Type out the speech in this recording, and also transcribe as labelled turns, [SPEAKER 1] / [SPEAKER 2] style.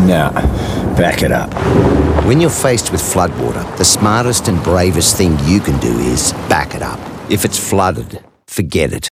[SPEAKER 1] Nah, back it up.
[SPEAKER 2] When you're faced with floodwater, the smartest and bravest thing you can do is back it up. If it's flooded, forget it.